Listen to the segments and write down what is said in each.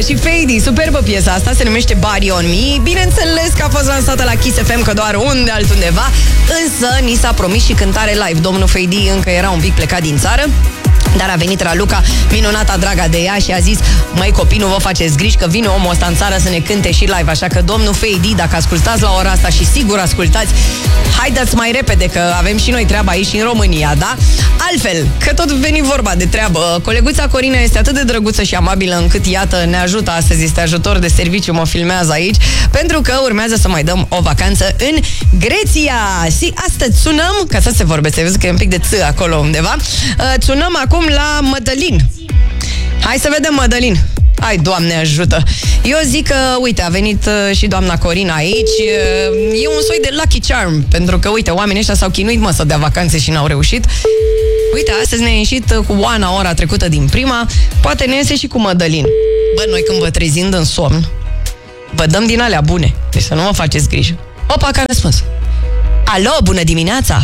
și Fady, superbă piesa asta, se numește Body on Me. Bineînțeles că a fost lansată la Kiss FM, că doar unde altundeva. Însă ni s-a promis și cântare live. Domnul Fady încă era un pic plecat din țară, dar a venit Raluca, minunata draga de ea, și a zis: măi copii, nu vă faceți griji că vine omul ăsta în țară să ne cânte și live. Așa că domnul Fady, dacă ascultați la ora asta, și sigur ascultați, haideți mai repede că avem și noi treaba aici în România, da? Altfel, că tot veni vorba de treabă, coleguța Corina este atât de drăguță și amabilă încât, iată, ne ajută astăzi, este ajutor de serviciu, mă filmează aici, pentru că urmează să mai dăm o vacanță în Grecia. Și astăzi sunăm, ca să se vorbește, vezi că e un pic de ță acolo undeva, sunăm acum la Mădălin. Hai să vedem, Mădălin. Hai, Doamne ajută. Eu zic că, uite, a venit și doamna Corina aici. E un soi de lucky charm, pentru că, uite, oamenii ăștia s-au chinuit, mă, să dea vacanțe și n-au reușit. Uite, astăzi ne-a ieșit cu Oana ora trecută din prima. Poate ne iese și cu Mădălin. Bă, noi când vă trezind în somn, vă dăm din alea bune, deci să nu vă faceți grijă. Opa, că a răspuns. Alo, bună dimineața.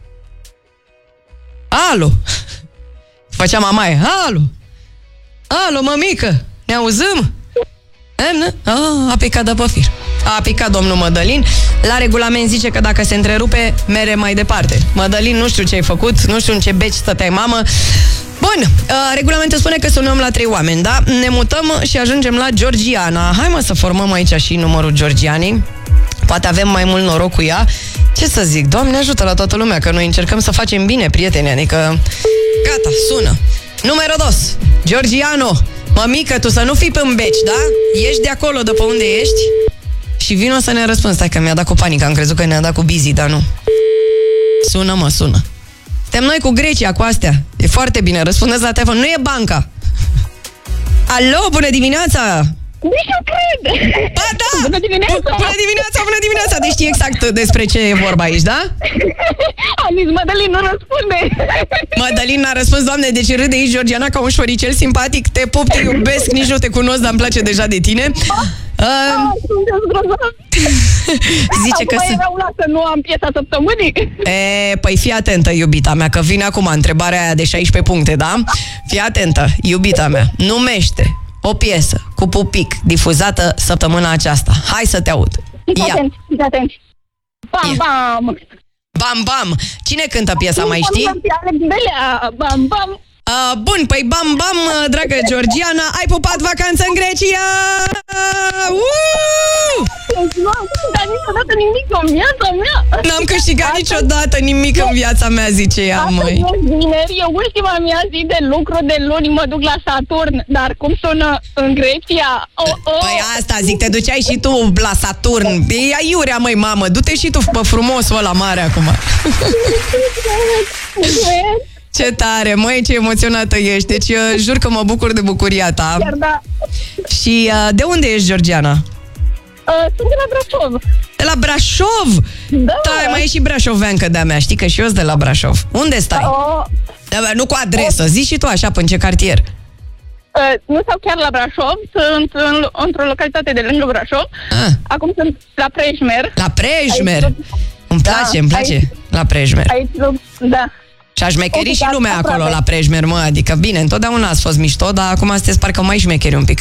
Alo. Făcea mamaie. Alo. Alo, mămică. Ne auzim? A picat de pe fir. A picat domnul Mădălin. La regulament zice că dacă se întrerupe, mere mai departe. Mădălin, nu știu ce ai făcut, nu știu în ce beci stăteai, mamă. Bun, regulamentul spune că sunăm la 3 oameni, da? Ne mutăm și ajungem la Georgiana. Hai, mă, să formăm aici și numărul Georgianei. Poate avem mai mult noroc cu ea. Ce să zic, Doamne ajută la toată lumea, că noi încercăm să facem bine, prieteni. Adică, gata, sună. Numărul 2, Georgiano. Mămică, tu să nu fii în beci, da? Ești de acolo, de pe unde ești? Și vino să ne răspunzi. Stai că mi-a dat cu panică, am crezut că ne-a dat cu busy, dar nu. Sună, mă, sună. Suntem noi cu Grecia, cu astea. E foarte bine, răspundeți la telefon. Nu e banca. Alo, bună dimineața! Nici nu cred! Ba da! Bună dimineața! Bună dimineața, bună dimineața! Deci știi exact despre ce e vorba aici, da? Am zis, Mădălin nu răspunde! Mădălin n-a răspuns, Doamne, deci râde aici Georgiana ca un șoricel simpatic. Te pup, te iubesc, nici nu te cunosc, dar îmi place deja de tine. Sunteți grozav! Zice că era una să nu am piesa săptămânii. Păi fii atentă, iubita mea, că vine acum întrebarea aia de 16 puncte, da? Fii atentă, iubita mea. Numește o piesă cu pupic difuzată săptămâna aceasta. Hai să te aud. Fiți atenți. Bam, bam. Bam, bam. Cine cântă piesa, mai știi? Bam, bam. Bun, păi bam, bam, dragă Georgiana, ai pupat vacanță în Grecia! Nu am câștigat niciodată nimic în viața mea. N-am câștigat niciodată nimic în viața mea, zice ea, măi. Astăzi e vineri, e ultima mea zi de lucru, de luni mă duc la Saturn, dar cum sună în Grecia? Păi asta zic, te duceai și tu la Saturn. E aiurea, măi, mamă, du-te și tu pe frumosul ăla mare acum. Ce tare, măi, ce emoționată ești. Deci jur că mă bucur de bucuria ta. Chiar da. Și de unde ești, Georgiana? Sunt de la Brașov. De la Brașov? Da. Da, mai e și brașoveancă de-a mea, știi că și eu sunt de la Brașov. Unde stai? Da, nu cu adresă, zici și tu așa, până ce cartier? Nu stau chiar la Brașov, sunt într-o localitate de lângă Brașov. Acum sunt la Prejmer. La Prejmer? Îmi place, aici, la Prejmer. Aici, da. Și aș șmecheri și lumea acolo la Prejmer, mă, adică bine, întotdeauna ați fost mișto, dar acum sunteți parcă mai șmecheri un pic.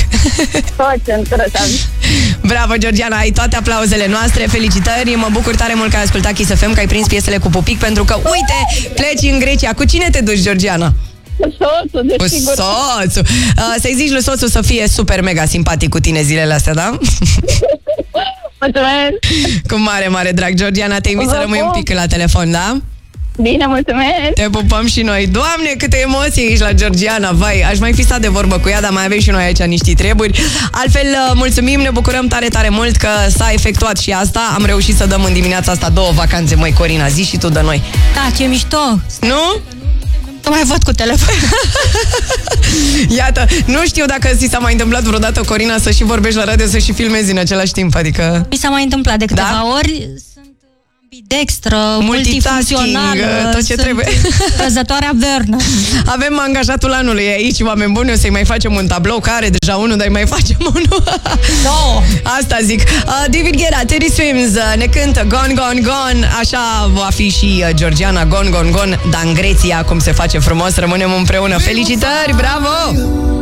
Bravo, Georgiana, ai toate aplauzele noastre, felicitări, mă bucur tare mult că ai ascultat Kiss FM, că ai prins piesele cu pupic, pentru că, uite, pleci în Grecia. Cu cine te duci, Georgiana? Cu soțul, desigur. Cu soțul. Să-i zici lui soțul să fie super mega simpatic cu tine zilele astea, da? Mulțumesc. Cu mare, mare drag, Georgiana, te invit să rămâi un pic la telefon, da? Bine, mulțumesc! Te pupăm și noi. Doamne, câte emoții aici la Georgiana. Vai, aș mai fi stat de vorbă cu ea, dar mai avem și noi aici niște treburi. Altfel, mulțumim, ne bucurăm tare, tare mult că s-a efectuat și asta. Am reușit să dăm în dimineața asta 2 vacanțe, măi, Corina, zi și tu de noi. Da, ce mișto! Nu? Nu mai văd cu telefon. Iată, nu știu dacă ți s-a mai întâmplat vreodată, Corina, să și vorbești la radio, să și filmezi în același timp, adică... Mi s-a mai întâmplat de câteva ori. Ambidextră, multifuncțională, tot ce trebuie. Răzătoarea Vernă. Avem angajatul anului aici, oameni buni, o să-i mai facem un tablou, care deja unul, dar îi mai facem unul. No. Asta zic. David Guetta, Teddy Swims ne cântă Gone, Gone, Gone. Așa va fi și Georgiana, Gone, Gone, Gone. Dar în Grecia, cum se face frumos, rămânem împreună. Felicitări, bravo!